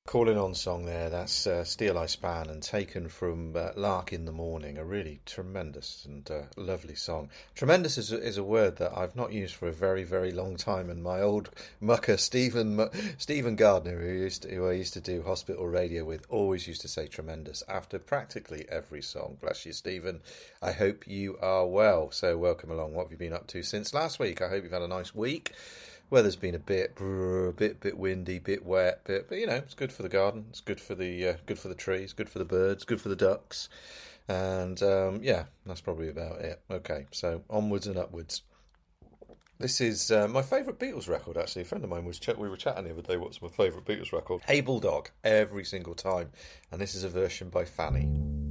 Calling on song there, that's Steel I Span and taken from Lark in the Morning, a really tremendous and lovely song. Tremendous is a word that I've not used for a very, very long time, and my old mucker, Stephen Gardner, who I used to do hospital radio with, always used to say tremendous after practically every song. Bless you, Stephen. I hope you are well. So welcome along. What have you been up to since last week? I hope you've had a nice week. Weather's been a bit windy, bit wet, but it's good for the garden. It's good for the trees, good for the birds, good for the ducks, and yeah, that's probably about it. Okay, so onwards and upwards. This is my favourite Beatles record. Actually, a friend of mine we were chatting the other day. What's my favourite Beatles record? Hey Bulldog, every single time, and this is a version by Fanny.